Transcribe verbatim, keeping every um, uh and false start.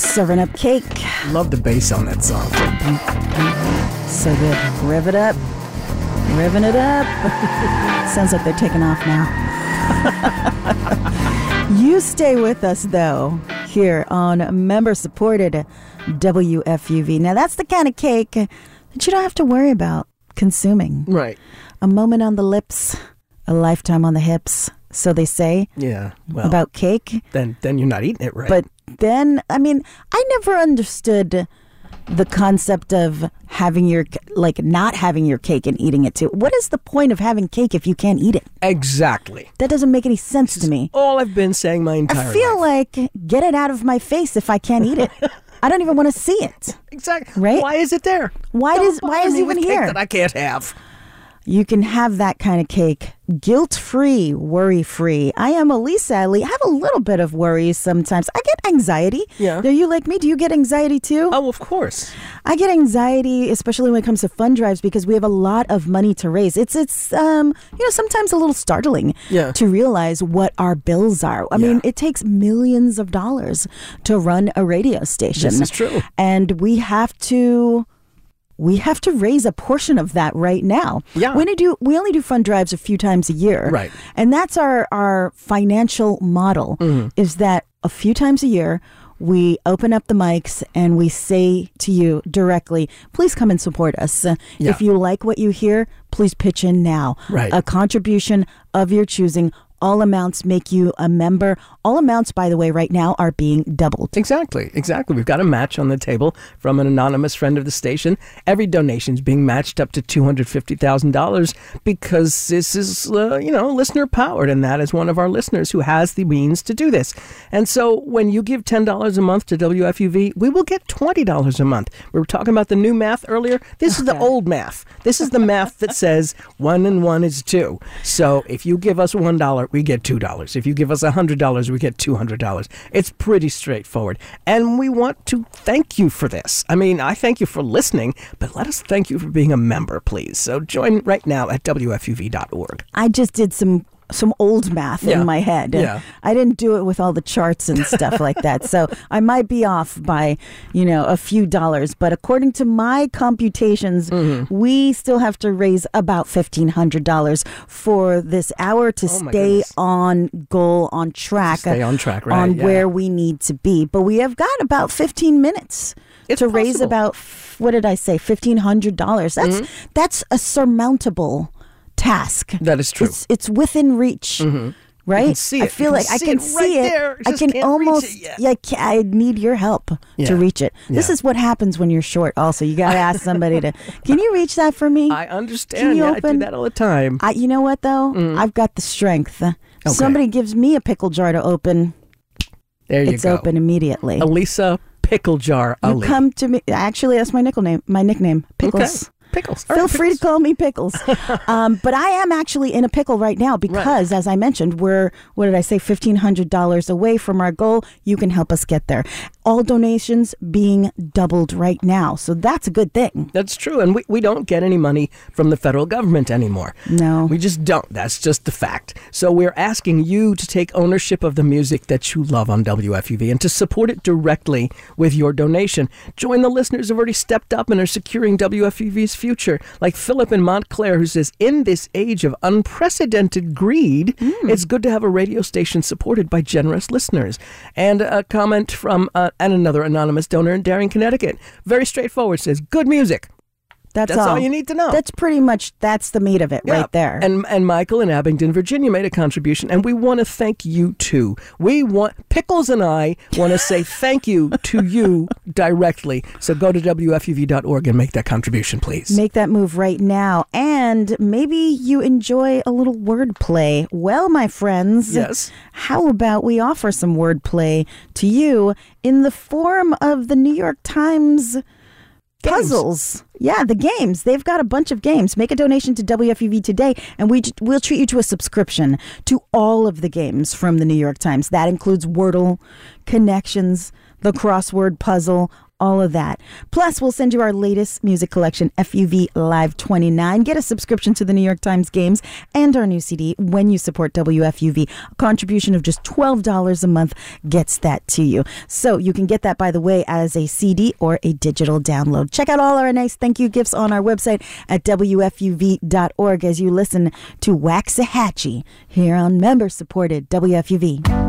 Serving up cake. Love the bass on that song. So good. Rev it up. Revving it up. Sounds like they're taking off now. You stay with us, though, here on member-supported W F U V. Now, that's the kind of cake that you don't have to worry about consuming. Right. A moment on the lips, a lifetime on the hips. So they say. Yeah. Well, about cake. Then, then you're not eating it right. But then, I mean, I never understood the concept of having your, like, not having your cake and eating it too. What is the point of having cake if you can't eat it? Exactly. That doesn't make any sense to me. All I've been saying my entire life. I feel life. like, get it out of my face if I can't eat it. I don't even want to see it. Exactly. Right? Why is it there? Why Don't does why is it even cake here? That I can't have. You can have that kind of cake guilt-free, worry-free. I am Elisa Ellie. I have a little bit of worries sometimes. I get anxiety. Yeah. Are you like me? Do you get anxiety too? Oh, of course. I get anxiety, especially when it comes to fund drives, because we have a lot of money to raise. It's, it's um, you know, sometimes a little startling yeah. to realize what our bills are. I yeah. mean, it takes millions of dollars to run a radio station. This is true. And we have to... We have to raise a portion of that right now. Yeah. We only do we only do fund drives a few times a year. Right. And that's our, our financial model, mm-hmm. is that a few times a year, we open up the mics and we say to you directly, please come and support us. Uh, yeah. If you like what you hear, please pitch in now. Right. A contribution of your choosing. All amounts make you a member. All amounts, by the way, right now are being doubled. Exactly, exactly. We've got a match on the table from an anonymous friend of the station. Every donation is being matched up to two hundred fifty thousand dollars because this is, uh, you know, listener powered, and that is one of our listeners who has the means to do this. And so when you give ten dollars a month to W F U V, we will get twenty dollars a month. We were talking about the new math earlier. This is the old math. This is the math that says one and one is two. So if you give us one dollar, we get two dollars. If you give us one hundred dollars, we get two hundred dollars. It's pretty straightforward. And we want to thank you for this. I mean, I thank you for listening, but let us thank you for being a member, please. So join right now at W F U V dot org. I just did some some old math yeah. in my head. Yeah. I didn't do it with all the charts and stuff like that. So I might be off by, you know, a few dollars. But according to my computations, mm-hmm. we still have to raise about fifteen hundred dollars for this hour to oh stay on goal, on track. Stay on track, right. On yeah. where we need to be. But we have got about fifteen minutes it's to possible. raise about, what did I say, fifteen hundred dollars. That's, mm-hmm. that's a surmountable task. That is true. It's, it's within reach, mm-hmm. right? I, see it. I feel like I can it see right it. There. I can almost. Yeah, I, I need your help yeah. to reach it. Yeah. This is what happens when you're short. Also, you got to ask somebody to. Can you reach that for me? I understand. Can you yeah, open? I do that all the time. I, you know what though? Mm. I've got the strength. Okay. Somebody gives me a pickle jar to open. There you it's go. It's open immediately. Elisa Pickle Jar You Ali. come to me. Actually, that's my nickname. My nickname, Pickles. Okay. Pickles. Feel right, free pickles. to call me Pickles. um, but I am actually in a pickle right now because, right. as I mentioned, we're, what did I say, fifteen hundred dollars away from our goal. You can help us get there. All donations being doubled right now. So that's a good thing. That's true. And we, we don't get any money from the federal government anymore. No. We just don't. That's just the fact. So we're asking you to take ownership of the music that you love on W F U V and to support it directly with your donation. Join the listeners who've already stepped up and are securing W F U V's future, like Philip in Montclair, who says, in this age of unprecedented greed, mm. it's good to have a radio station supported by generous listeners. And a comment from uh, and another anonymous donor in Darien, Connecticut. Very straightforward, says, good music. That's, That's all. all you need to know. That's pretty much, that's the meat of it yeah. right there. And and Michael in Abingdon, Virginia made a contribution, and we want to thank you too. We want, Pickles and I want to say thank you to you directly. So go to W F U V dot org and make that contribution, please. Make that move right now. And maybe you enjoy a little wordplay. Well, my friends, yes. how about we offer some wordplay to you in the form of the New York Times puzzles. Games. Yeah, the games. They've got a bunch of games. Make a donation to W F U V today, and we, we'll treat you to a subscription to all of the games from the New York Times. That includes Wordle, Connections, the crossword puzzle, all of that. Plus, we'll send you our latest music collection, F U V Live twenty-nine. Get a subscription to the New York Times games and our new C D when you support W F U V. A contribution of just twelve dollars a month gets that to you. So you can get that, by the way, as a C D or a digital download. Check out all our nice thank you gifts on our website at W F U V dot org as you listen to Waxahachie here on member-supported W F U V.